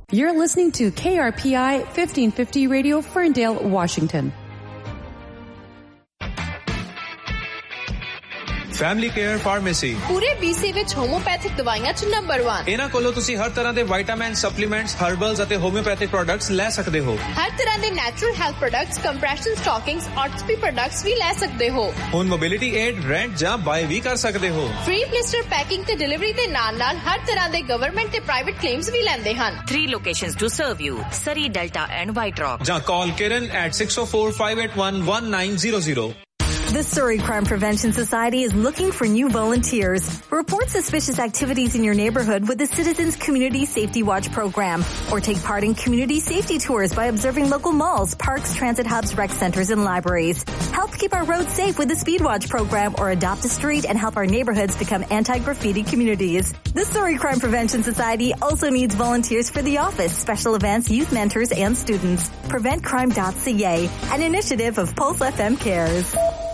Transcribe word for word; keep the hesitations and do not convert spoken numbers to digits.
You're listening to K R P I fifteen fifty Radio, Ferndale, Washington. Family care pharmacy ਪੂਰੇ BC ਵਿੱਚ homeopathic ਦਵਾਈਆਂ ਚ number ਇੱਕ। ਇਹਨਾਂ ਕੋਲੋਂ ਤੁਸੀਂ ਹਰ ਤਰ੍ਹਾਂ ਦੇ ਵਿਟਾਮਿਨ, ਸਪਲੀਮੈਂਟਸ, ਹਰਬਲਸ ਅਤੇ ਹੋਮਿਓਪੈਥਿਕ ਪ੍ਰੋਡਕਟਸ ਲੈ ਸਕਦੇ ਹੋ। ਹਰ ਤਰ੍ਹਾਂ ਦੇ natural health products, compression ਸਟਾਕਿੰਗਸ, ਆਰਥੋਪੀ products ਵੀ ਲੈ ਸਕਦੇ ਹੋ। ਹੁਣ ਮੋਬਿਲਿਟੀ ਏਡ, ਰੈਂਟ ਜਾਂ ਬਾਏ ਵੀ ਕਰ ਸਕਦੇ ਹੋ। ਫ੍ਰੀ ਬਲਿਸਟਰ ਪੈਕਿੰਗ ਤੇ ਡਿਲੀਵਰੀ ਦੇ ਨਾਲ ਨਾਲ ਹਰ ਤਰ੍ਹਾਂ ਦੇ ਗਵਰਨਮੈਂਟ ਤੇ ਪ੍ਰਾਈਵੇਟ ਕਲੇਮਸ ਵੀ ਲੈਂਦੇ ਹਨ। Three locations to serve you: Surrey, Delta and White Rock. ਜਾਂ call Kiran at six oh four, five eight one, one nine zero zero. The Surrey Crime Prevention Society is looking for new volunteers. Report suspicious activities in your neighborhood with the Citizens Community Safety Watch program, or take part in community safety tours by observing local malls, parks, transit hubs, rec centers, and libraries. Help keep our roads safe with the Speed Watch program, or adopt a street and help our neighborhoods become anti-graffiti communities. The Surrey Crime Prevention Society also needs volunteers for the office, special events, youth mentors, and students. prevent crime dot c a, an initiative of Pulse F M Cares.